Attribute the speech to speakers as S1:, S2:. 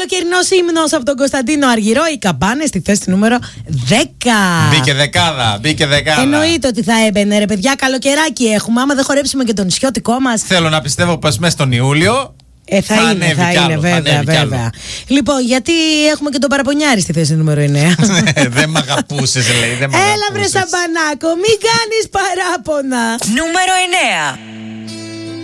S1: καλοκαιρινό ύμνος από τον Κωνσταντίνο Αργυρό. Οι καμπάνες στη θέση νούμερο 10.
S2: Μπήκε δεκάδα.
S1: Εννοείται ότι θα έμπαινε, ρε παιδιά. Καλοκαιράκι έχουμε. Άμα δεν χορέψουμε και τον νησιώτικό μας.
S2: Θέλω να πιστεύω πως μέσα στον Ιούλιο.
S1: Θα είναι, βέβαια. Λοιπόν, γιατί έχουμε και τον Παραπονιάρη στη θέση νούμερο 9.
S2: Δεν μ' αγαπούσες, λέει.
S1: Έλα βρε Σαμπανάκο, μην κάνεις παράπονα.
S3: Νούμερο 9.